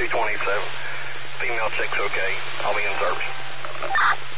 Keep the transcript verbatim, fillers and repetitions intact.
two twenty-seven. Female checks okay. I'll be in service.